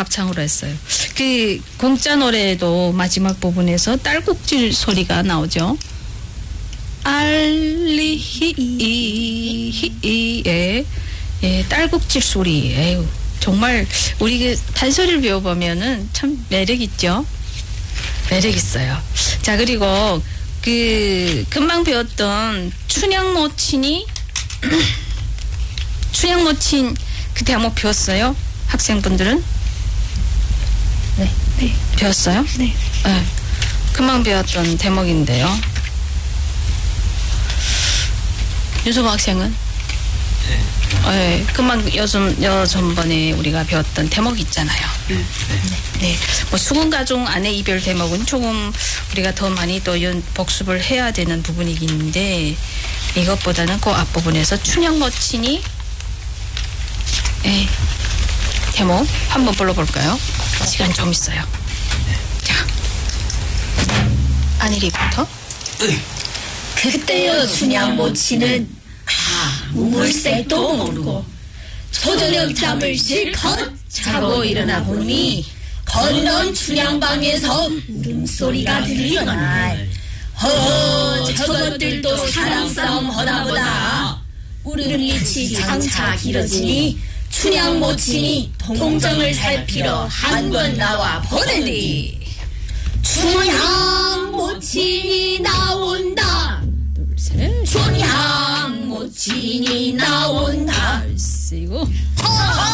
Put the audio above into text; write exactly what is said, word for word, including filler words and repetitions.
합창으로 했어요. 그 공짜 노래도 마지막 부분에서 딸꾹질 소리가 나오죠. 알리히에 예, 딸꾹질 소리. 에휴, 정말 우리 그 단소리를 배워보면은 참 매력 있죠. 매력 있어요. 자, 그리고 그 금방 배웠던 춘향모친이 춘향모친 그 대목 배웠어요? 학생분들은? 네. 네. 배웠어요? 네. 네. 금방 배웠던 대목인데요. 유소부 학생은? 네. 네. 금방 요즘, 여전번에 우리가 배웠던 대목 있잖아요. 네. 네. 네. 뭐 수군가족 아내 이별 대목은 조금 우리가 더 많이 또 연, 복습을 해야 되는 부분이긴 한데 이것보다는 그 앞부분에서 춘향모친이 예, 대목 한번 불러볼까요? 시간 좀 있어요. 자, 안일이부터. 그때여 춘향모친은 아무 물색도 모르고 초저녁 잠을 실컷 자고 일어나 보니 건넌 춘향방에서 울음소리가 들리거나 허 저것들도 사랑싸움 하다보다 울음빛이 장차 길어지니 춘향모친이 동정을 살피러 한 번 나와 보는디 춘향모친이 나온다. 둘셋 춘향모친이 나온다. 쓰고